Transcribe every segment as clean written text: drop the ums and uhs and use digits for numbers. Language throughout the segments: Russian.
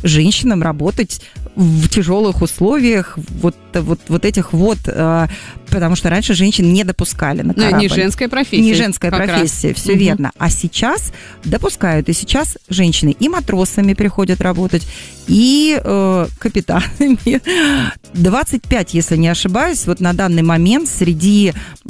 женщинам работать в тяжелых условиях вот этих вот, потому что раньше женщин не допускали на корабль. Ну, не женская профессия. Не женская профессия, все верно. А сейчас допускают, и сейчас женщины и матросами приходят работать, и капитанами. 25, если не ошибаюсь, вот на данный момент среди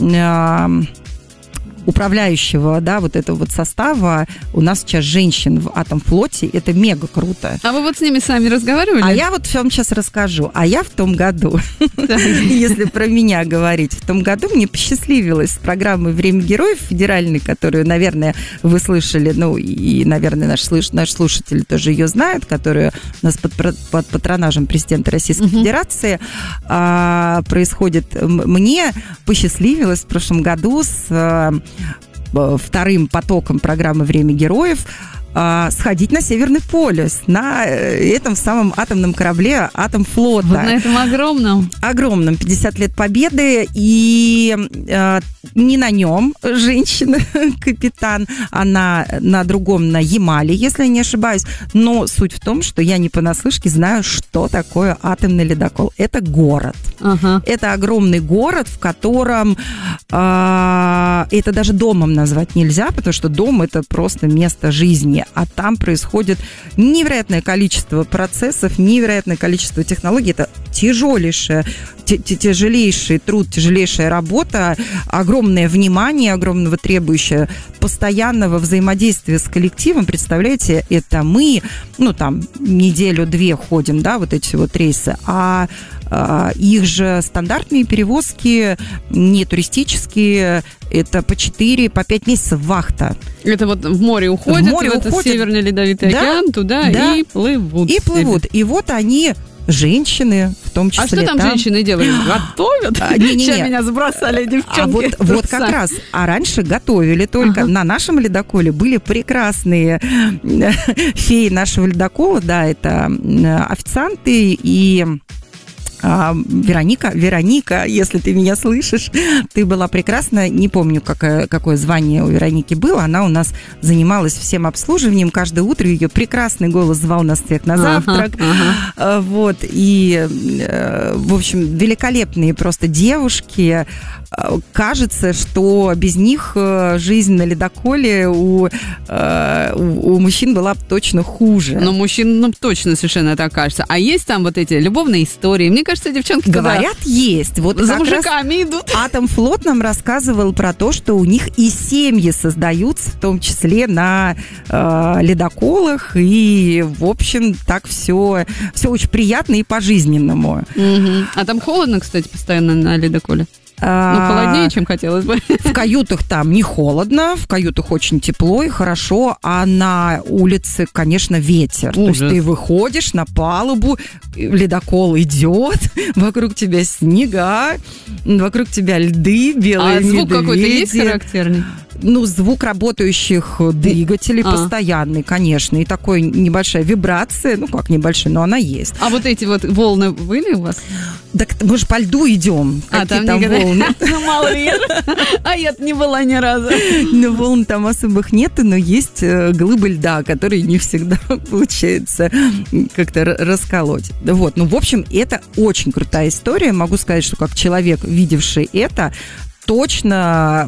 управляющего, да, вот этого вот состава у нас сейчас женщин в Атомфлоте, это мега круто. А вы вот с ними сами разговаривали? А я вот вам сейчас расскажу. А я в том году, если про меня говорить, в том году мне посчастливилось с программой «Время героев» федеральной, которую, наверное, вы слышали, ну, и, наверное, наши слушатели тоже ее знают, которая у нас под патронажем президента Российской Федерации происходит. Мне посчастливилось в прошлом году с вторым потоком программы «Время героев» сходить на Северный полюс на этом самом атомном корабле «Атомфлота». Вот на этом огромном? Огромном, 50 лет Победы, и не на нем женщина-капитан, она на другом, на Ямале, если я не ошибаюсь, но суть в том, что я не понаслышке знаю, что такое атомный ледокол. Это город. Это огромный город, в котором это даже домом назвать нельзя, потому что дом – это просто место жизни. А там происходит невероятное количество процессов, невероятное количество технологий. Это тяжелейший труд, тяжелейшая работа, огромное внимание, огромного требующее постоянного взаимодействия с коллективом. Представляете, это мы, ну, там, неделю-две ходим, да, вот эти вот рейсы, а их же стандартные перевозки, не туристические, это по 4-5 месяцев вахта. Это вот в море уходят, в этот Северный Ледовитый океан, туда и плывут. И плывут. И вот они, женщины, в том числе. А что там женщины делают? Готовят? Сейчас меня забросали девчонки. Вот как раз. А раньше готовили только. На нашем ледоколе были прекрасные феи нашего ледокола. Да, это официанты и... Вероника, если ты меня слышишь, ты была прекрасна. Не помню, какое звание у Вероники было. Она у нас занималась всем обслуживанием. Каждое утро ее прекрасный голос звал нас всех на завтрак. Вот. И, в общем, великолепные просто девушки. Кажется, что без них жизнь на ледоколе у мужчин была бы точно хуже. Но мужчин, точно совершенно так кажется. А есть там вот эти любовные истории? Мне кажется, девчонки говорят, есть. Вот за мужиками идут. Атомфлот нам рассказывал про то, что у них и семьи создаются, в том числе на ледоколах. И, в общем, так все очень приятно и по-жизненному. А там холодно, кстати, постоянно на ледоколе? Холоднее, чем хотелось бы. В каютах там не холодно, в каютах очень тепло и хорошо, а на улице, конечно, ветер. Ужас. То есть ты выходишь на палубу, ледокол идет, вокруг тебя снега, вокруг тебя льды, белые медведи. А звук какой-то есть характерный? Звук работающих двигателей постоянный, конечно, и такой небольшая вибрация, как небольшая, но она есть. А вот эти вот волны были у вас? Так мы же по льду идем. Какие там волны? Мало ли. А я не была ни разу. Волн там особых нет, но есть глыбы льда, которые не всегда получается как-то расколоть. Вот, в общем, это очень крутая история. Могу сказать, что как человек, видевший это, точно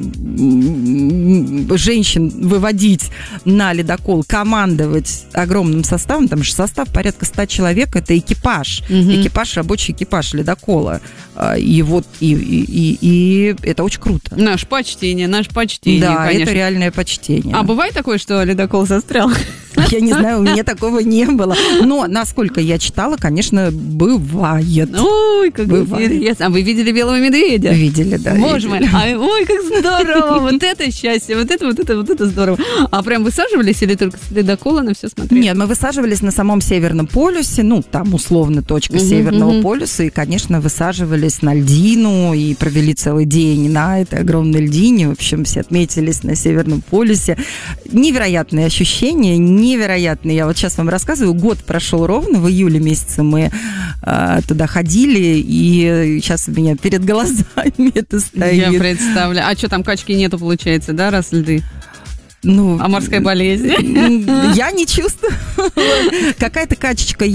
женщин выводить на ледокол, командовать огромным составом, там же состав порядка 100 человек, это экипаж, рабочий экипаж ледокола. И вот, и это очень круто. Наше почтение, да, конечно. Это реальное почтение. А бывает такое, что ледокол застрял? Я не знаю, у меня такого не было. Но, насколько я читала, конечно, бывает. Ой, как интересно. А вы видели белого медведя? Видели, да. Боже мой. Ой, как здорово. Вот это счастье, вот это здорово. А прям высаживались или только с ледокола на все смотрели? Нет, мы высаживались на самом Северном полюсе, там условно точка Северного полюса, и, конечно, высаживались на льдину и провели целый день на этой огромной льдине. В общем, все отметились на Северном полюсе. Невероятные ощущения, невероятные. Я вот сейчас вам рассказываю, год прошел ровно, в июле месяце мы туда ходили, и сейчас у меня перед глазами это стоит. Я представляю. А что, там качки нету, получается, да, раз льды? А морская болезнь? Я не чувствую. Какая-то качечка